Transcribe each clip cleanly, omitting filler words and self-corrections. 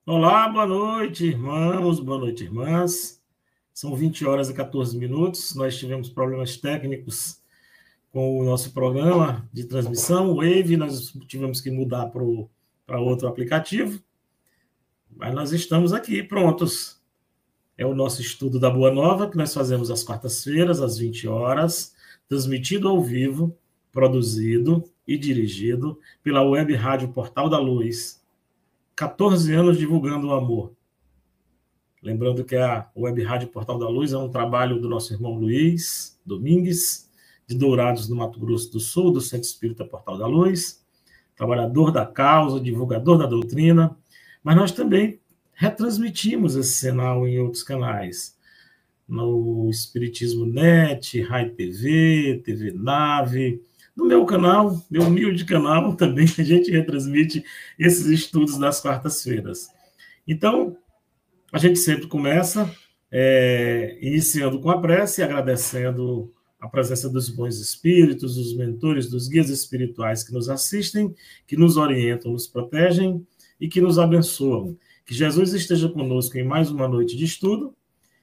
Olá, boa noite, irmãos, boa noite, irmãs. São 20 horas e 14 minutos. Nós tivemos problemas técnicos com o nosso programa de transmissão, o Wave, nós tivemos que mudar para outro aplicativo, mas nós estamos aqui prontos. É o nosso estudo da Boa Nova, que nós fazemos às quartas-feiras, às 20 horas, transmitido ao vivo, produzido e dirigido pela Web Rádio Portal da Luz. 14 anos divulgando o amor. Lembrando que a Web Rádio Portal da Luz é um trabalho do nosso irmão Luiz Domingues, de Dourados, no Mato Grosso do Sul, do Centro Espírita Portal da Luz, trabalhador da causa, divulgador da doutrina, mas nós também retransmitimos esse sinal em outros canais, no Espiritismo Net, Rai TV, TV Nave, no meu canal, meu humilde canal, também a gente retransmite esses estudos das quartas-feiras. Então, a gente sempre começa iniciando com a prece, agradecendo a presença dos bons espíritos, dos mentores, dos guias espirituais que nos assistem, que nos orientam, nos protegem e que nos abençoam. Que Jesus esteja conosco em mais uma noite de estudo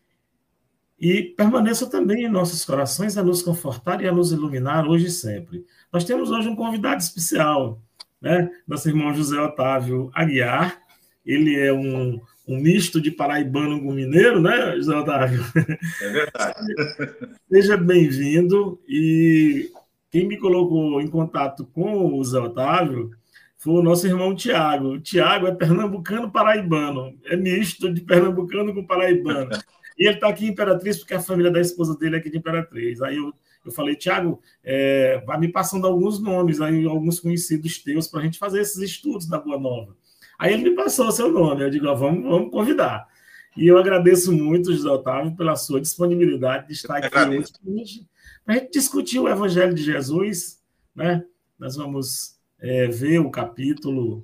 e permaneça também em nossos corações a nos confortar e a nos iluminar hoje e sempre. Nós temos hoje um convidado especial, né? Nosso irmão José Otávio Aguiar. Ele é um misto de paraibano com mineiro, né, José Otávio? É verdade. Seja bem-vindo. E quem me colocou em contato com o José Otávio foi o nosso irmão Tiago. O Tiago é pernambucano paraibano, é misto de pernambucano com paraibano. E ele está aqui em Imperatriz porque a família da esposa dele é aqui de Imperatriz. Aí eu falei, Tiago, vai me passando alguns nomes, aí alguns conhecidos teus, para a gente fazer esses estudos da Boa Nova. Aí ele me passou o seu nome, eu digo, vamos convidar. E eu agradeço muito, José Otávio, pela sua disponibilidade de estar aqui hoje para a gente discutir o Evangelho de Jesus, né? Nós vamos ver o capítulo,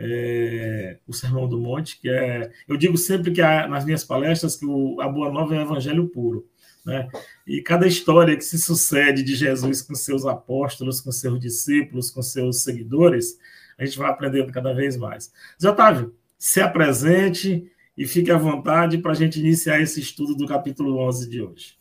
o Sermão do Monte, que eu digo sempre que nas minhas palestras que a Boa Nova é o Evangelho puro, né? E cada história que se sucede de Jesus com seus apóstolos, com seus discípulos, com seus seguidores, a gente vai aprendendo cada vez mais. Zé Otávio, se apresente e fique à vontade para a gente iniciar esse estudo do capítulo 11 de hoje.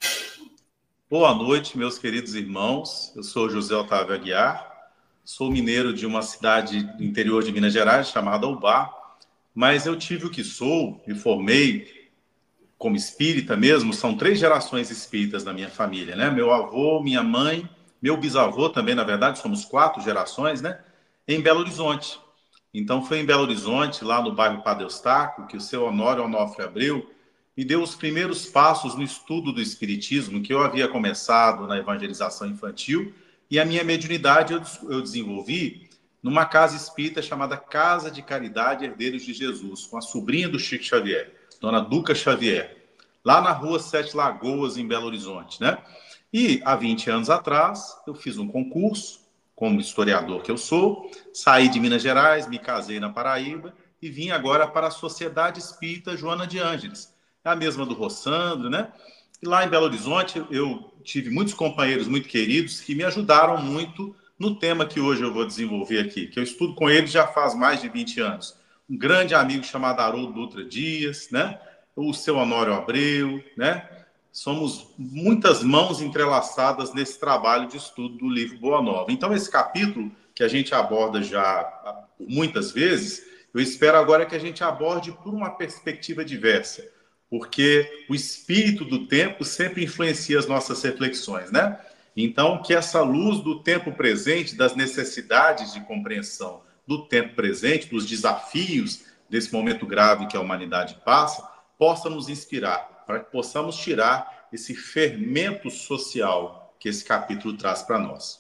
Boa noite, meus queridos irmãos. Eu sou José Otávio Aguiar, sou mineiro de uma cidade do interior de Minas Gerais chamada Ubá, mas eu tive o que sou, me formei como espírita mesmo, são 3 gerações espíritas na minha família, né? Meu avô, minha mãe, meu bisavô também, na verdade, somos 4 gerações, né? Em Belo Horizonte. Então foi em Belo Horizonte, lá no bairro Padre Eustáquio, que o seu Honório Onofre Abreu me deu os primeiros passos no estudo do Espiritismo, que eu havia começado na evangelização infantil, e a minha mediunidade eu desenvolvi numa casa espírita chamada Casa de Caridade Herdeiros de Jesus, com a sobrinha do Chico Xavier, Dona Duca Xavier, lá na rua Sete Lagoas, em Belo Horizonte, né? E há 20 anos atrás, eu fiz um concurso, como historiador que eu sou, saí de Minas Gerais, me casei na Paraíba e vim agora para a Sociedade Espírita Joana de Ângeles, a mesma do Rossandro, né? E lá em Belo Horizonte eu tive muitos companheiros muito queridos que me ajudaram muito no tema que hoje eu vou desenvolver aqui, que eu estudo com eles já faz mais de 20 anos. Um grande amigo chamado Haroldo Dutra Dias, né? O seu Honório Abreu, né? Somos muitas mãos entrelaçadas nesse trabalho de estudo do livro Boa Nova. Então, esse capítulo, que a gente aborda já muitas vezes, eu espero agora que a gente aborde por uma perspectiva diversa, porque o espírito do tempo sempre influencia as nossas reflexões, né? Então, que essa luz do tempo presente, das necessidades de compreensão do tempo presente, dos desafios desse momento grave que a humanidade passa, possa nos inspirar, para que possamos tirar esse fermento social que esse capítulo traz para nós.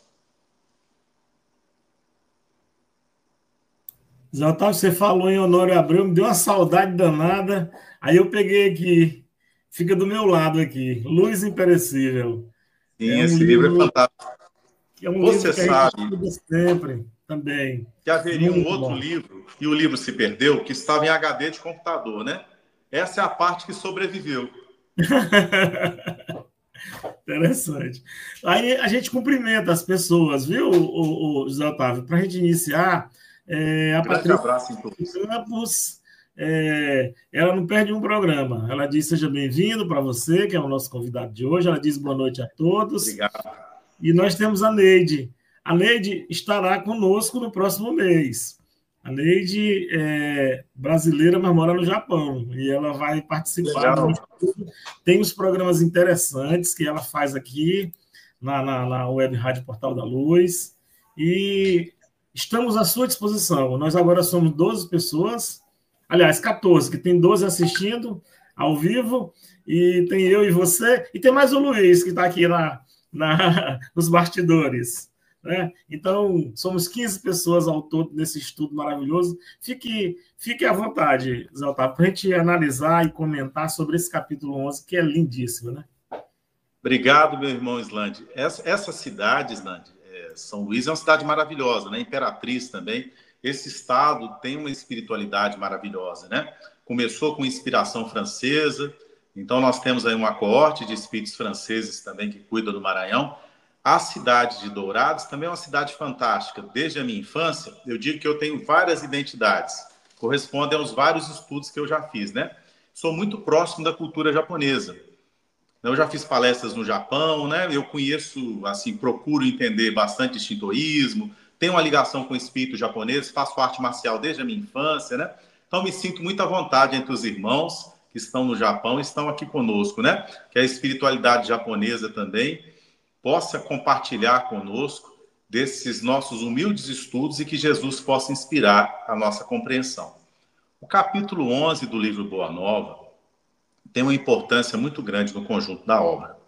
Zé Otávio, você falou em Honório Abreu, me deu uma saudade danada, aí eu peguei aqui, fica do meu lado aqui, Luz Imperecível. Sim, esse livro é fantástico. Livro que a gente estuda sempre, também. Que haveria um outro livro, e o livro se perdeu, que estava em HD de computador, né? Essa é a parte que sobreviveu. Interessante. Aí a gente cumprimenta as pessoas, viu, o José Otávio? Para a gente iniciar, a Grande abraço em todos. Campos, ela não perde um programa. Ela diz seja bem-vindo para você, que é o nosso convidado de hoje. Ela diz boa noite a todos. Obrigado. E nós temos a Neide. A Neide estará conosco no próximo mês. A Neide é brasileira, mas mora no Japão. E ela vai participar do estudo. Tem uns programas interessantes que ela faz aqui na Web Rádio Portal da Luz. E estamos à sua disposição. Nós agora somos 12 pessoas. Aliás, 14, que tem 12 assistindo ao vivo. E tem eu e você. E tem mais o Luiz, que está aqui nos bastidores. Né? Então, somos 15 pessoas ao todo nesse estudo maravilhoso. Fique à vontade, Zé Otávio, para a gente analisar e comentar sobre esse capítulo 11, que é lindíssimo. Né? Obrigado, meu irmão Islande. Essa cidade, Islande, São Luís, é uma cidade maravilhosa, né? Imperatriz também. Esse estado tem uma espiritualidade maravilhosa, né? Começou com inspiração francesa, então nós temos aí uma coorte de espíritos franceses também que cuida do Maranhão. A cidade de Dourados também é uma cidade fantástica. Desde a minha infância, eu digo que eu tenho várias identidades, correspondem aos vários estudos que eu já fiz, né? Sou muito próximo da cultura japonesa. Eu já fiz palestras no Japão, né? Eu conheço, assim, procuro entender bastante shintoísmo, tenho uma ligação com o espírito japonês, faço arte marcial desde a minha infância, né? Então me sinto muito à vontade entre os irmãos que estão no Japão e estão aqui conosco, né? Que a espiritualidade japonesa também possa compartilhar conosco desses nossos humildes estudos e que Jesus possa inspirar a nossa compreensão. O capítulo 11 do livro Boa Nova tem uma importância muito grande no conjunto da obra.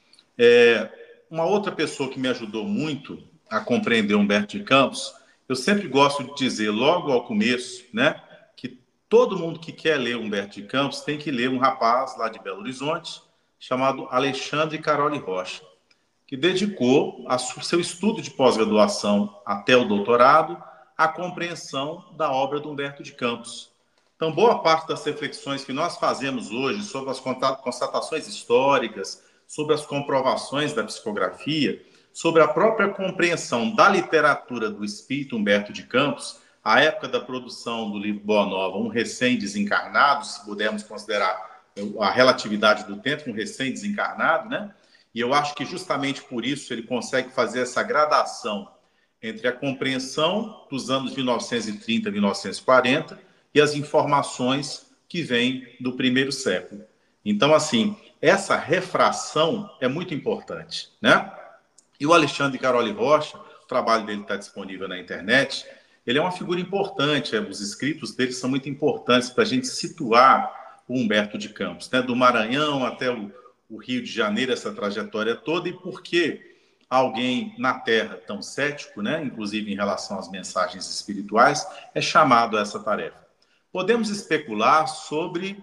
Uma outra pessoa que me ajudou muito a compreender Humberto de Campos, eu sempre gosto de dizer logo ao começo, né, que todo mundo que quer ler Humberto de Campos tem que ler um rapaz lá de Belo Horizonte chamado Alexandre Caroli Rocha, que dedicou seu estudo de pós-graduação até o doutorado à compreensão da obra de Humberto de Campos. Então, boa parte das reflexões que nós fazemos hoje sobre as constatações históricas, sobre as comprovações da psicografia, sobre a própria compreensão da literatura do espírito Humberto de Campos, à época da produção do livro Boa Nova, um recém-desencarnado, se pudermos considerar a relatividade do tempo, um recém-desencarnado, né? E eu acho que justamente por isso ele consegue fazer essa gradação entre a compreensão dos anos 1930 e 1940 e as informações que vêm do primeiro século. Então, assim, essa refração é muito importante, né? E o Alexandre Caroli Rocha, o trabalho dele está disponível na internet, ele é uma figura importante, os escritos dele são muito importantes para a gente situar o Humberto de Campos, né? Do Maranhão até o Rio de Janeiro, essa trajetória toda, e por que alguém na Terra tão cético, né, inclusive em relação às mensagens espirituais, é chamado a essa tarefa. Podemos especular sobre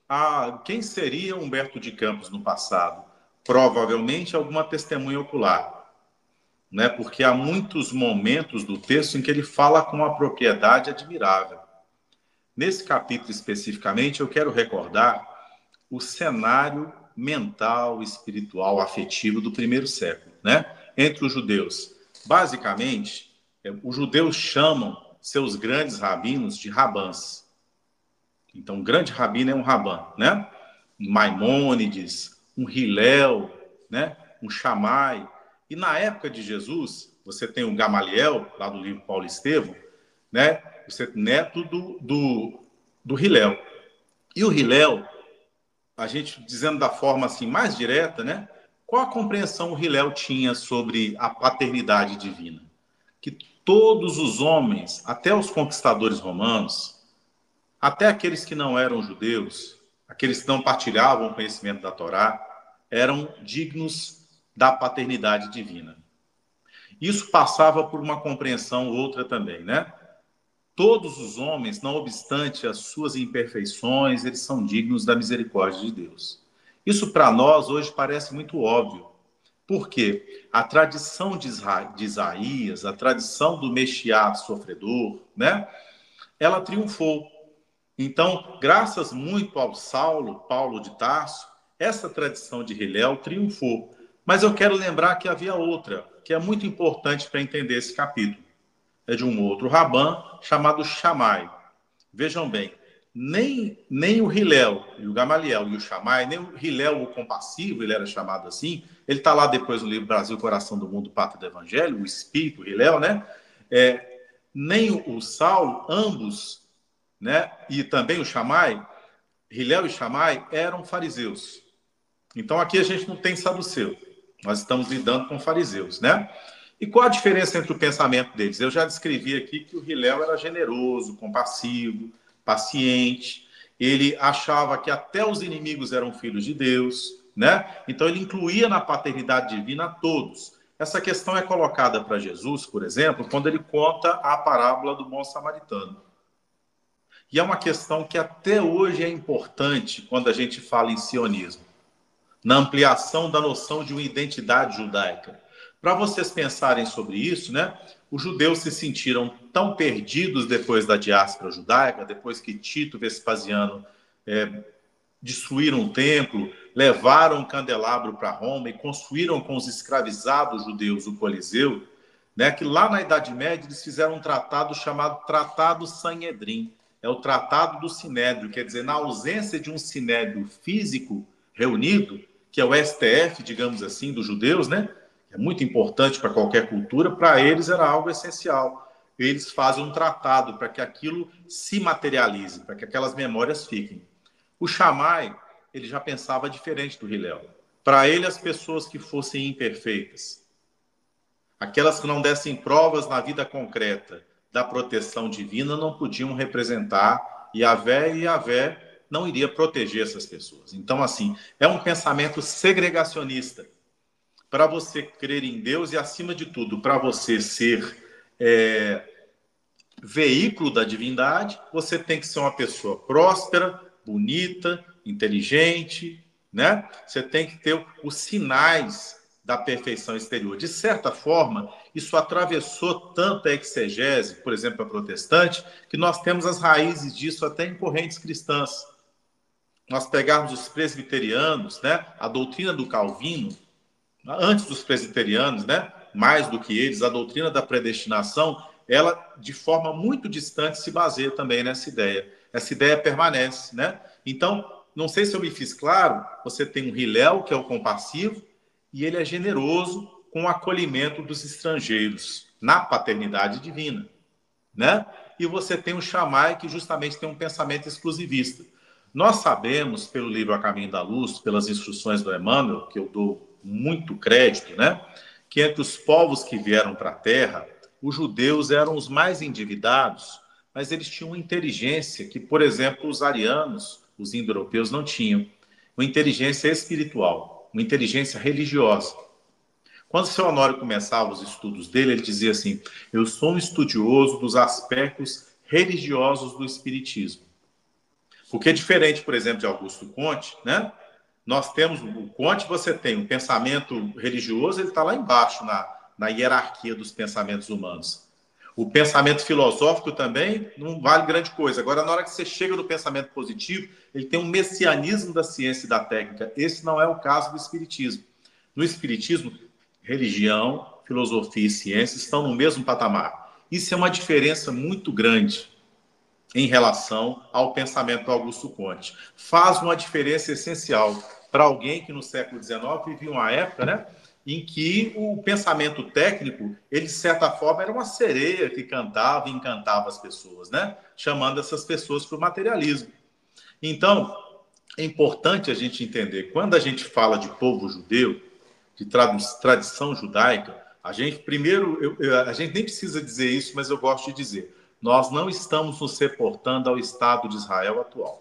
quem seria Humberto de Campos no passado. Provavelmente alguma testemunha ocular, né, porque há muitos momentos do texto em que ele fala com uma propriedade admirável. Nesse capítulo especificamente, eu quero recordar o cenário mental, espiritual, afetivo do primeiro século, né? Entre os judeus. Basicamente, os judeus chamam seus grandes rabinos de rabãs. Então, um grande rabino é um rabã, né? Um Maimônides, um Hilel, né? Um Shammai. E na época de Jesus, você tem o Gamaliel, lá do livro Paulo Estevão, né? Você neto do Hilel. E o Hilel, a gente dizendo da forma assim mais direta, né? Qual a compreensão o Hilel tinha sobre a paternidade divina? Que todos os homens, até os conquistadores romanos, até aqueles que não eram judeus, aqueles que não partilhavam o conhecimento da Torá, eram dignos da paternidade divina. Isso passava por uma compreensão outra também, né? Todos os homens, não obstante as suas imperfeições, eles são dignos da misericórdia de Deus. Isso para nós hoje parece muito óbvio. Por quê? A tradição de Isaías, a tradição do Mexiá sofredor, né? Ela triunfou. Então, graças muito ao Paulo de Tarso, essa tradição de Hilel triunfou. Mas eu quero lembrar que havia outra, que é muito importante para entender esse capítulo. É de um outro Rabã chamado Shammai. Vejam bem, nem o Hillel e o Gamaliel e o Shammai, nem o Hillel o compassivo, ele era chamado assim, ele está lá depois no livro Brasil, Coração do Mundo, Pátria do Evangelho, o espírito, o Hillel, né? Nem o Saulo, ambos, né? E também o Shammai, Hillel e Shammai eram fariseus. Então aqui a gente não tem saduceu, nós estamos lidando com fariseus, né? E qual a diferença entre o pensamento deles? Eu já descrevi aqui que o Hillel era generoso, compassivo, paciente, ele achava que até os inimigos eram filhos de Deus, né? Então ele incluía na paternidade divina a todos. Essa questão é colocada para Jesus, por exemplo, quando ele conta a parábola do bom samaritano. E é uma questão que até hoje é importante quando a gente fala em sionismo, na ampliação da noção de uma identidade judaica. Para vocês pensarem sobre isso, né? Os judeus se sentiram tão perdidos depois da diáspora judaica, depois que Tito, Vespasiano destruíram o templo, levaram o candelabro para Roma e construíram com os escravizados judeus o Coliseu, né? Que lá na Idade Média eles fizeram um tratado chamado Tratado Sanhedrim. É o Tratado do Sinédrio, quer dizer, na ausência de um sinédrio físico reunido, que é o STF, digamos assim, dos judeus, né? É muito importante para qualquer cultura, para eles era algo essencial. Eles fazem um tratado para que aquilo se materialize, para que aquelas memórias fiquem. O Shammai, ele já pensava diferente do Hillel. Para ele, as pessoas que fossem imperfeitas, aquelas que não dessem provas na vida concreta da proteção divina, não podiam representar Yahvé, e Yahvé não iria proteger essas pessoas. Então, assim, é um pensamento segregacionista. Para você crer em Deus e, acima de tudo, para você ser veículo da divindade, você tem que ser uma pessoa próspera, bonita, inteligente, né? Você tem que ter os sinais da perfeição exterior. De certa forma, isso atravessou tanto a exegese, por exemplo, a protestante, que nós temos as raízes disso até em correntes cristãs. Nós pegarmos os presbiterianos, né? A doutrina do Calvino, antes dos presbiterianos, né? Mais do que eles, a doutrina da predestinação, ela, de forma muito distante, se baseia também nessa ideia. Essa ideia permanece, né? Então, não sei se eu me fiz claro, você tem um Hillel, que é o compassivo, e ele é generoso com o acolhimento dos estrangeiros, na paternidade divina, né? E você tem o Shammai, que justamente tem um pensamento exclusivista. Nós sabemos, pelo livro A Caminho da Luz, pelas instruções do Emmanuel, que eu dou muito crédito, né? Que entre os povos que vieram para a Terra, os judeus eram os mais endividados, mas eles tinham uma inteligência que, por exemplo, os arianos, os indo-europeus, não tinham. Uma inteligência espiritual, uma inteligência religiosa. Quando o seu Honório começava os estudos dele, ele dizia assim: eu sou um estudioso dos aspectos religiosos do espiritismo. Porque é diferente, por exemplo, de Augusto Conte, né? Nós temos o Conte, você tem um pensamento religioso, ele está lá embaixo na hierarquia dos pensamentos humanos. O pensamento filosófico também não vale grande coisa. Agora, na hora que você chega no pensamento positivo, ele tem um messianismo da ciência e da técnica. Esse não é o caso do espiritismo. No espiritismo, religião, filosofia e ciência estão no mesmo patamar. Isso é uma diferença muito grande em relação ao pensamento do Augusto Conte. Faz uma diferença essencial para alguém que no século XIX vivia uma época, né, em que o pensamento técnico, ele de certa forma era uma sereia que cantava e encantava as pessoas, né, chamando essas pessoas para o materialismo. Então, é importante a gente entender, quando a gente fala de povo judeu, de tradição judaica, a gente primeiro, a gente nem precisa dizer isso, mas eu gosto de dizer, nós não estamos nos reportando ao Estado de Israel atual.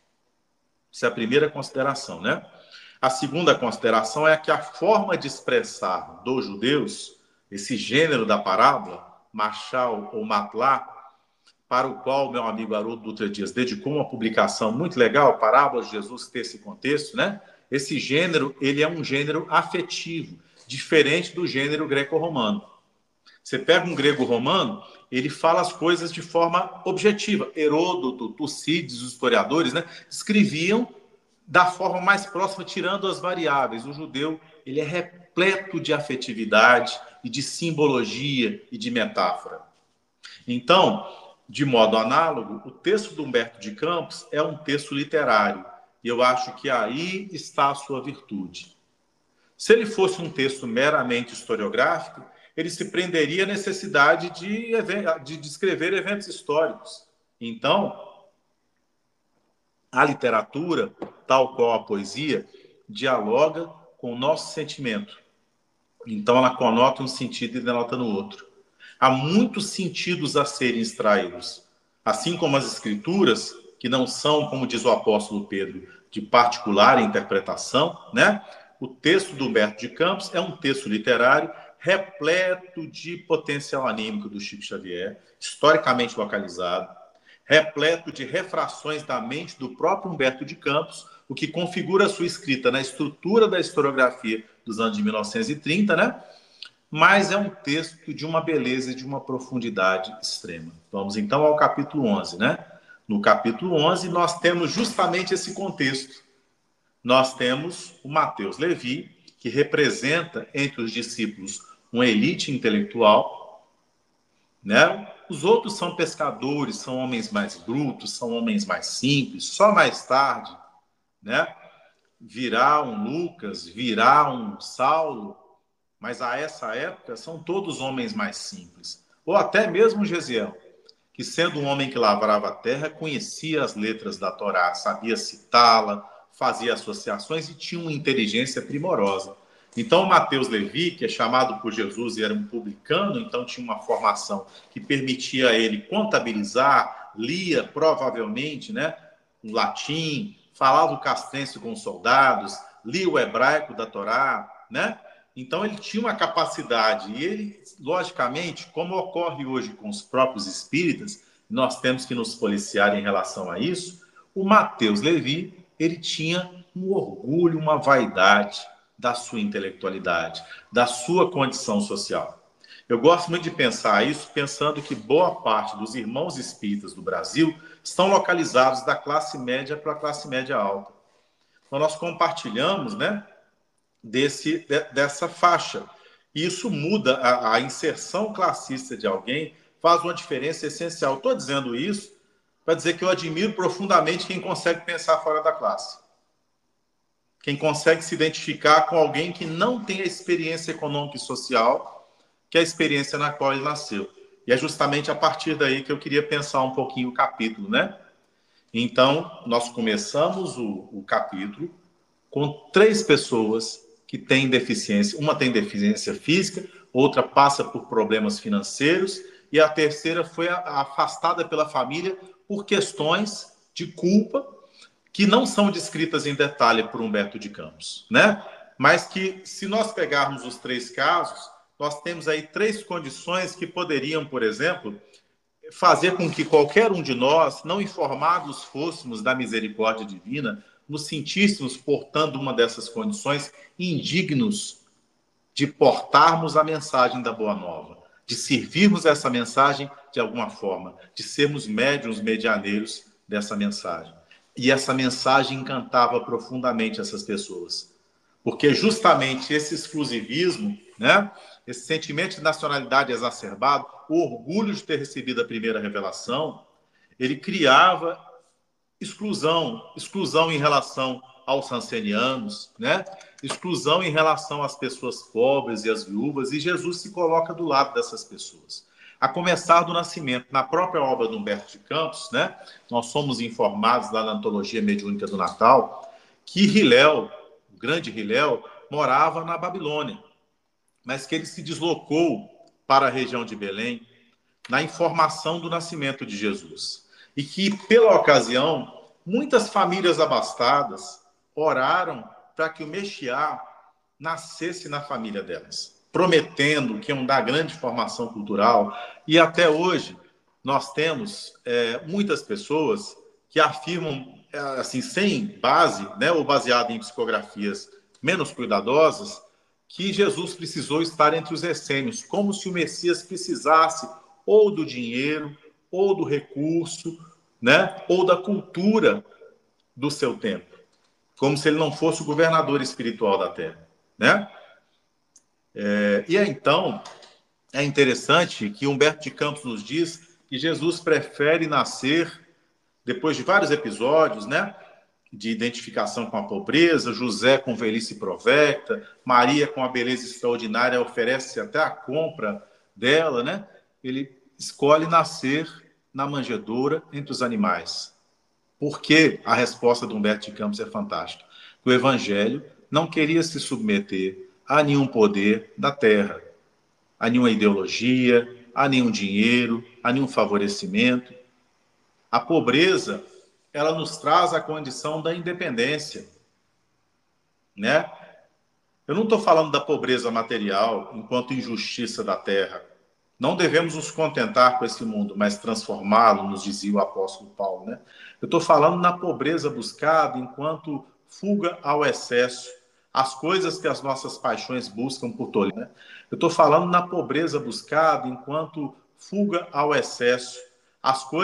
Essa é a primeira consideração, né? A segunda consideração é que a forma de expressar dos judeus, esse gênero da parábola, machal ou matlá, para o qual meu amigo Haroldo Dutra Dias dedicou uma publicação muito legal, Parábolas de Jesus, que tem esse contexto, né? Esse gênero, ele é um gênero afetivo, diferente do gênero greco-romano. Você pega um grego-romano, ele fala as coisas de forma objetiva. Heródoto, Tucídides, os historiadores, né, escreviam da forma mais próxima, tirando as variáveis. O judeu, ele é repleto de afetividade e de simbologia e de metáfora. Então, De modo análogo, o texto do Humberto de Campos é um texto literário, e eu acho que aí está a sua virtude. Se ele fosse um texto meramente historiográfico, ele se prenderia à necessidade de descrever eventos históricos. Então, a literatura, tal qual a poesia, dialoga com o nosso sentimento. Então, ela conota um sentido e denota no outro. Há muitos sentidos a serem extraídos. Assim como as escrituras, que não são, como diz o apóstolo Pedro, de particular interpretação, né? O texto do Humberto de Campos é um texto literário repleto de potencial anímico do Chico Xavier, historicamente localizado, repleto de refrações da mente do próprio Humberto de Campos, o que configura a sua escrita na estrutura da historiografia dos anos de 1930, né? Mas é um texto de uma beleza e de uma profundidade extrema. Vamos então ao capítulo 11, né? No capítulo 11, nós temos justamente esse contexto. Nós temos o Mateus Levi, que representa entre os discípulos uma elite intelectual, né? Os outros são pescadores, são homens mais brutos, são homens mais simples. Só mais tarde, né, virá um Lucas, virá um Saulo, mas a essa época são todos homens mais simples. Ou até mesmo Gesiel, que sendo um homem que lavrava a terra, conhecia as letras da Torá, sabia citá-la, fazia associações e tinha uma inteligência primorosa. Então, Mateus Levi, que é chamado por Jesus e era um publicano, então tinha uma formação que permitia a ele contabilizar, lia provavelmente, né, o latim, falava o castrense com os soldados, lia o hebraico da Torá, né? Então ele tinha uma capacidade e ele, logicamente, como ocorre hoje com os próprios espíritas, nós temos que nos policiar em relação a isso, o Mateus Levi, ele tinha um orgulho, uma vaidade da sua intelectualidade, da sua condição social. Eu gosto muito de pensar isso, pensando que boa parte dos irmãos espíritas do Brasil estão localizados da classe média para a classe média alta. Então nós compartilhamos, né, dessa faixa. E isso muda a inserção classista de alguém, faz uma diferença essencial. Estou dizendo isso para dizer que eu admiro profundamente quem consegue pensar fora da classe. Quem consegue se identificar com alguém que não tem a experiência econômica e social, que é a experiência na qual ele nasceu. E é justamente a partir daí que eu queria pensar um pouquinho o capítulo, né? Então, nós começamos o capítulo com 3 pessoas que têm deficiência. Uma tem deficiência física, outra passa por problemas financeiros e a terceira foi afastada pela família por questões de culpa que não são descritas em detalhe por Humberto de Campos, né? Mas que, se nós pegarmos os 3 casos, nós temos aí 3 condições que poderiam, por exemplo, fazer com que qualquer um de nós, não informados fôssemos da misericórdia divina, nos sentíssemos portando uma dessas condições, indignos de portarmos a mensagem da Boa Nova, de servirmos essa mensagem de alguma forma, de sermos médiuns medianeiros dessa mensagem. E essa mensagem encantava profundamente essas pessoas, porque justamente esse exclusivismo, né, esse sentimento de nacionalidade exacerbado, o orgulho de ter recebido a primeira revelação, ele criava exclusão em relação aos rancenianos, né? Exclusão em relação às pessoas pobres e às viúvas, e Jesus se coloca do lado dessas pessoas. A começar do nascimento, na própria obra de Humberto de Campos, né? Nós somos informados lá na Antologia Mediúnica do Natal, que Hilel, o grande Hilel, morava na Babilônia, mas que ele se deslocou para a região de Belém na informação do nascimento de Jesus. E que, pela ocasião, muitas famílias abastadas oraram para que o Mexiá nascesse na família delas, prometendo que iam dar grande formação cultural. E até hoje nós temos muitas pessoas que afirmam, assim, sem base, né, ou baseado em psicografias menos cuidadosas, que Jesus precisou estar entre os essênios, como se o Messias precisasse ou do dinheiro, ou do recurso, né, ou da cultura do seu tempo, como se ele não fosse o governador espiritual da Terra, né? E então é interessante que Humberto de Campos nos diz E Jesus prefere nascer, depois de vários episódios, né, de identificação com a pobreza, José com velhice provecta, Maria com a beleza extraordinária, oferece até a compra dela, né? Ele escolhe nascer na manjedoura entre os animais. Por que a resposta de Humberto de Campos é fantástica? O evangelho não queria se submeter a nenhum poder da terra, a nenhuma ideologia, a nenhum dinheiro, a nenhum favorecimento. A pobreza, ela nos traz a condição da independência, né? Eu não estou falando da pobreza material enquanto injustiça da terra. Não devemos nos contentar com esse mundo, mas transformá-lo, nos dizia o apóstolo Paulo, né? Eu estou falando na pobreza buscada enquanto fuga ao excesso, as coisas que as nossas paixões buscam por tolice, né? Eu estou falando na pobreza buscada enquanto fuga ao excesso, as coisas